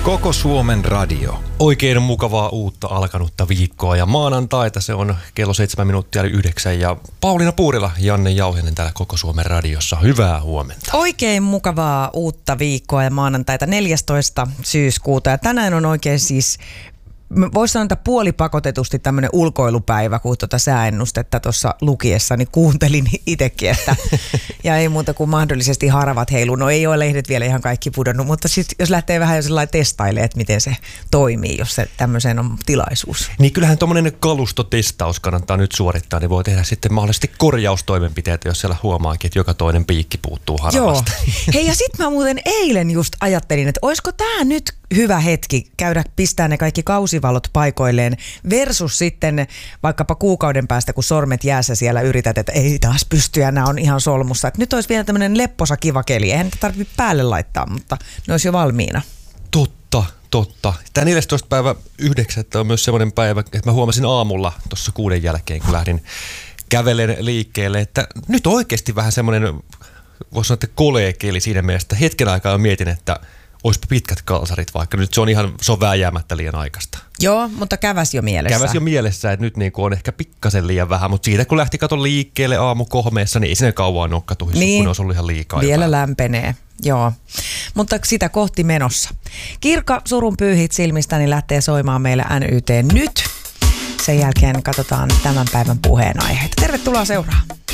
Koko Suomen radio. Oikein mukavaa uutta alkanutta viikkoa ja maanantaita se on kello 7:09 ja Pauliina Puurila, Janne Jauhinen täällä Koko Suomen radiossa. Hyvää huomenta. Oikein mukavaa uutta viikkoa ja maanantaita 14. syyskuuta ja tänään on oikein siis voisi sanoa, että puolipakotetusti tämmöinen ulkoilupäivä, kun tuota sääennustetta tuossa lukiessani kuuntelin itsekin, että ja ei muuta kuin mahdollisesti haravat heilu. No ei ole lehdet vielä ihan kaikki pudonnut, mutta siis jos lähtee vähän jo sellainen testailemaan, että miten se toimii, jos se tämmöiseen on tilaisuus. Niin kyllähän tuommoinen kalustotestaus kannattaa nyt suorittaa, niin voi tehdä sitten mahdollisesti korjaustoimenpiteitä, jos siellä huomaakin, että joka toinen piikki puuttuu haravasta. Joo. Hei ja sit mä muuten eilen just ajattelin, että olisiko tää nyt hyvä hetki käydä pistää ne kaikki kausivalot paikoilleen versus sitten vaikkapa kuukauden päästä, kun sormet jäässä siellä yrität, että ei taas pysty ja nämä on ihan solmussa. Että nyt olisi vielä tämmöinen lepposa kiva keli. Eihän niitä tarvitse päälle laittaa, mutta ne olisi jo valmiina. Totta. Tämä 14.9. on myös semmoinen päivä, että mä huomasin aamulla tuossa 6 jälkeen, kun lähdin kävelen liikkeelle, että nyt oikeasti vähän semmoinen, voisi sanoa, että kolea keli siinä mielessä, että hetken aikaa mietin, että olisipa pitkät kalsarit, vaikka nyt se on vääjäämättä liian aikaista. Joo, mutta käväsi jo mielessä. Että nyt niin kuin on ehkä pikkasen liian vähän, mutta siitä kun lähti katon liikkeelle aamukohmeessa, niin ei sinne kauan ole katuhissa, niin, kun olisi ollut ihan liikaa. Vielä lämpenee, joo. Mutta sitä kohti menossa. Kirka surun pyyhit silmistäni lähtee soimaan meille NYT nyt. Sen jälkeen katsotaan tämän päivän puheenaiheita. Tervetuloa seuraamaan.